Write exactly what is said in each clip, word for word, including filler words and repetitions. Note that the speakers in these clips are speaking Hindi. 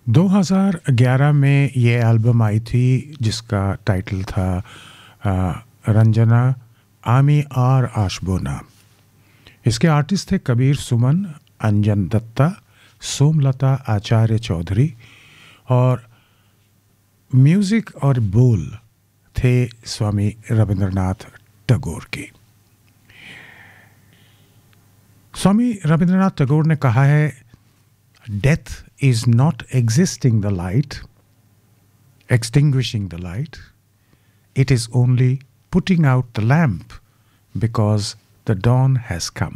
दो हज़ार ग्यारह में ये एल्बम आई थी जिसका टाइटल था आ, रंजना आमी आर आशबोना। इसके आर्टिस्ट थे कबीर सुमन, अंजन दत्ता, सोमलता आचार्य चौधरी और म्यूजिक और बोल थे स्वामी रविंद्रनाथ टैगोर के। स्वामी रविंद्रनाथ टैगोर ने कहा है, death is not existing the light, extinguishing the light. It is only putting out the lamp because the dawn has come.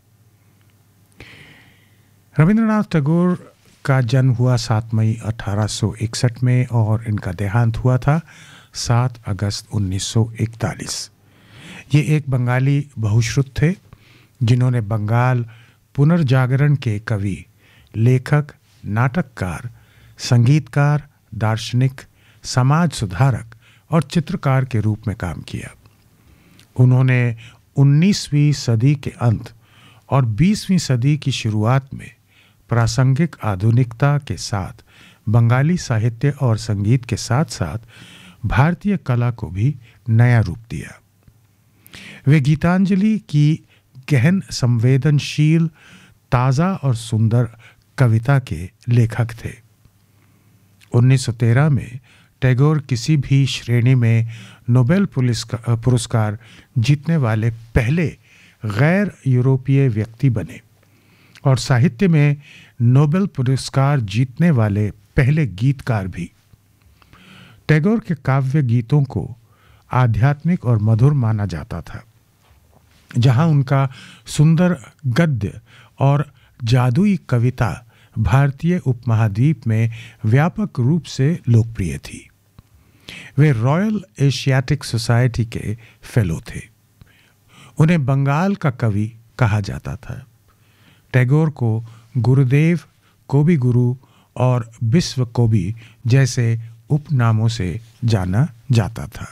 Rabindranath Tagore का जन्म हुआ सात मई अठारह सौ इकसठ में और इनका देहांत हुआ था सात अगस्त उन्नीस सौ इकतालीस। ये एक बंगाली बहुश्रुत थे जिन्होंने बंगाल पुनर्जागरण के कवि, लेखक, नाटककार, संगीतकार, दार्शनिक, समाज सुधारक और चित्रकार के रूप में काम किया। उन्होंने उन्नीसवीं सदी के अंत और बीसवीं सदी की शुरुआत में प्रासंगिक आधुनिकता के साथ बंगाली साहित्य और संगीत के साथ साथ भारतीय कला को भी नया रूप दिया। वे गीतांजलि की गहन संवेदनशील, ताज़ा और सुंदर कविता के लेखक थे। उन्नीस सौ तेरह में टैगोर किसी भी श्रेणी में नोबेल पुरस्कार जीतने वाले पहले गैर यूरोपीय व्यक्ति बने और साहित्य में नोबेल पुरस्कार जीतने वाले पहले गीतकार भी। टैगोर के काव्य गीतों को आध्यात्मिक और मधुर माना जाता था, जहां उनका सुंदर गद्य और जादुई कविता भारतीय उपमहाद्वीप में व्यापक रूप से लोकप्रिय थी। वे रॉयल एशियाटिक सोसाइटी के फेलो थे। उन्हें बंगाल का कवि कहा जाता था। टैगोर को गुरुदेव, कवि गुरु और विश्व कवि जैसे उपनामों से जाना जाता था।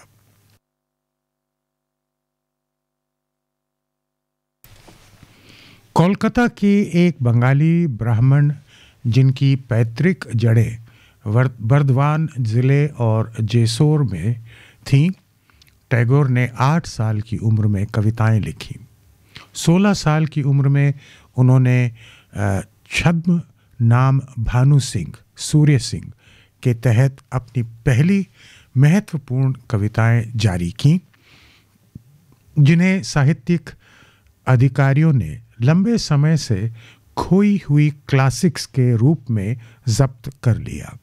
कोलकाता के एक बंगाली ब्राह्मण जिनकी पैतृक जड़ें बर्दवान ज़िले और जेसोर में थीं, टैगोर ने आठ साल की उम्र में कविताएं लिखीं। सोलह साल की उम्र में उन्होंने छद्म नाम भानु सिंह, सूर्य सिंह के तहत अपनी पहली महत्वपूर्ण कविताएं जारी कीं, जिन्हें साहित्यिक अधिकारियों ने लंबे समय से खोई हुई क्लासिक्स के रूप में जब्त कर लिया।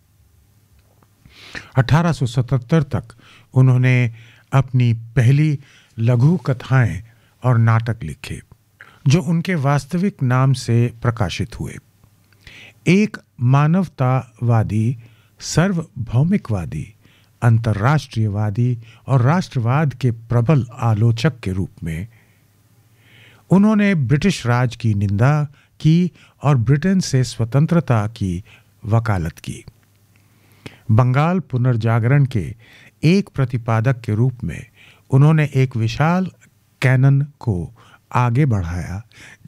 अठारह सौ सतहत्तर तक उन्होंने अपनी पहली लघु कथाएं और नाटक लिखे, जो उनके वास्तविक नाम से प्रकाशित हुए। एक मानवतावादी, सार्वभौमिकवादी, अंतर्राष्ट्रीयवादी और राष्ट्रवाद के प्रबल आलोचक के रूप में उन्होंने ब्रिटिश राज की निंदा की और ब्रिटेन से स्वतंत्रता की वकालत की। बंगाल पुनर्जागरण के एक प्रतिपादक के रूप में उन्होंने एक विशाल कैनन को आगे बढ़ाया,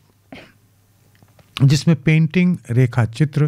जिसमें पेंटिंग, रेखाचित्र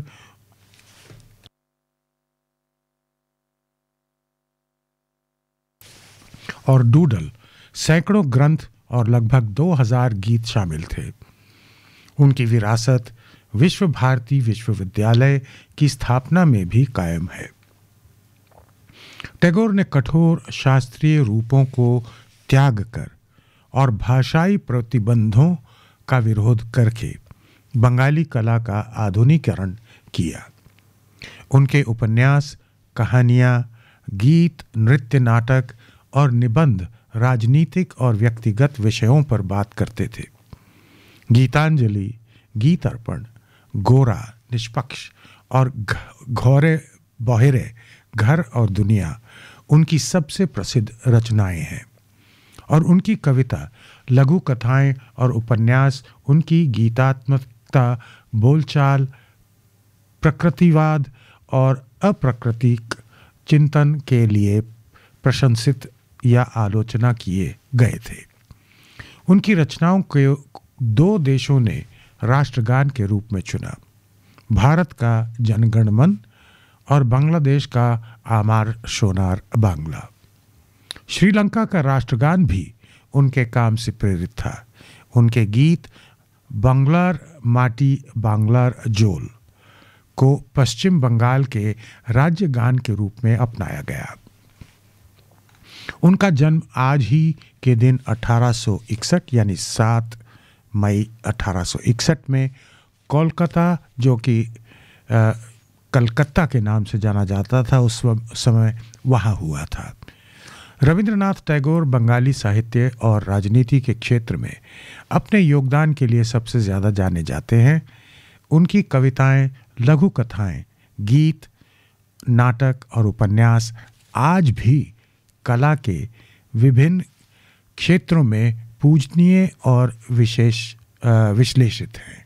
और डूडल, सैकड़ों ग्रंथ और लगभग दो हज़ार गीत शामिल थे। उनकी विरासत विश्व भारती विश्वविद्यालय की स्थापना में भी कायम है। टैगोर ने कठोर शास्त्रीय रूपों को त्याग कर और भाषाई प्रतिबंधों का विरोध करके बंगाली कला का आधुनिकीकरण किया। उनके उपन्यास, कहानियाँ, गीत, नृत्य, नाटक और निबंध राजनीतिक और व्यक्तिगत विषयों पर बात करते थे। गीतांजलि, गीत अर्पण, गोरा, निष्पक्ष और घोरे बहेरे, घर और दुनिया उनकी सबसे प्रसिद्ध रचनाएं हैं और उनकी कविता, लघु कथाएं और उपन्यास उनकी गीतात्मकता, बोलचाल, प्रकृतिवाद और अप्राकृतिक चिंतन के लिए प्रशंसित या आलोचना किए गए थे। उनकी रचनाओं को दो देशों ने राष्ट्रगान के रूप में चुना। भारत का जनगण मन और बांग्लादेश का आमार सोनार बांग्ला। श्रीलंका का राष्ट्रगान भी उनके काम से प्रेरित था। उनके गीत बांग्लार माटी बांग्लार जोल को पश्चिम बंगाल के राज्य गान के रूप में अपनाया गया। उनका जन्म आज ही के दिन अठारह सौ इकसठ यानी सात मई अठारह सौ इकसठ में कोलकाता, जो कि कलकत्ता के नाम से जाना जाता था उस समय, वहाँ हुआ था। रविंद्रनाथ टैगोर बंगाली साहित्य और राजनीति के क्षेत्र में अपने योगदान के लिए सबसे ज़्यादा जाने जाते हैं। उनकी कविताएं, लघु कथाएं, गीत, नाटक और उपन्यास आज भी कला के विभिन्न क्षेत्रों में पूजनीय और विशेष विश्लेषित हैं।